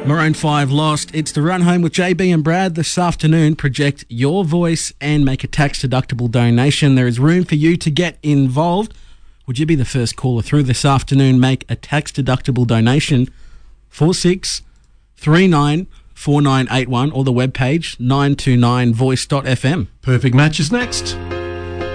Maroon 5 Lost. It's the Run Home with JB and Brad this afternoon. Project your voice and make a tax-deductible donation. There is room for you to get involved. Would you be the first caller through this afternoon? Make a tax-deductible donation. 46394981 or the webpage 929voice.fm. Perfect Match is next.